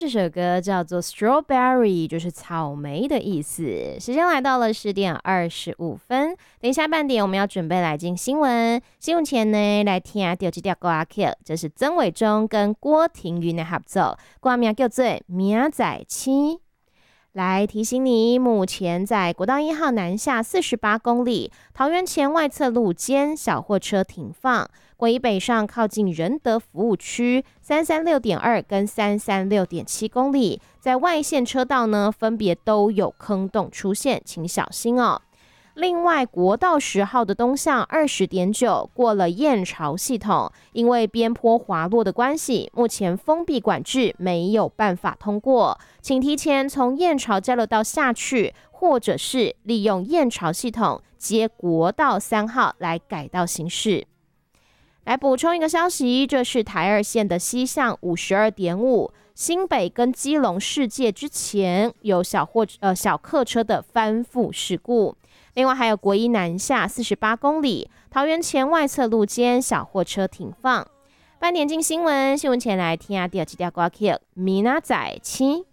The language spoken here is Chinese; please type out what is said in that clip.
这首歌叫做 Strawberry， 就是草莓的意思。时间来到了10:25，等一下半点我们要准备来进新闻。新闻前呢，来听第二条歌曲，这是曾伟忠跟郭庭云的合作，歌名叫做《明仔星》。来提醒你，目前在国道1号南下48公里，桃园前外侧路肩小货车停放；国一北上靠近仁德服务区336.2跟336.7公里，在外线车道呢分别都有坑洞出现，请小心哦。另外，国道10号的东向20.9过了燕巢系统，因为边坡滑落的关系，目前封闭管制，没有办法通过，请提前从燕巢交流道下去，或者是利用燕巢系统接国道3号来改道行驶。来补充一个消息，这是台二线的西向52.5，新北跟基隆世界之前有小客车的翻覆事故。另外还有国一南下48公里，桃园前外侧路肩小货车停放。半点进新闻，新闻前来听第二条歌曲《米娜仔七》。